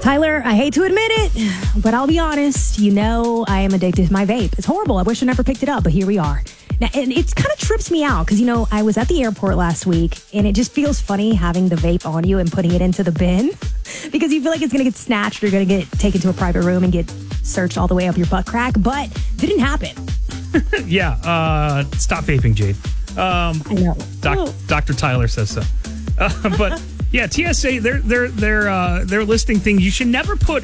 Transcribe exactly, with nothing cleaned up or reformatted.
Tyler, I hate to admit it, but I'll be honest. You know I am addicted to my vape. It's horrible. I wish I never picked it up, but here we are. Now, and it kind of trips me out because, you know, I was at the airport last week, and it just feels funny having the vape on you and putting it into the bin because you feel like it's going to get snatched or going to get taken to a private room and get searched all the way up your butt crack, but didn't happen. yeah, uh, stop vaping, Jade. Um, I know. Doc, Doctor Tyler says so. Uh, but yeah, T S A, they're they're they're uh, they're listing things you should never put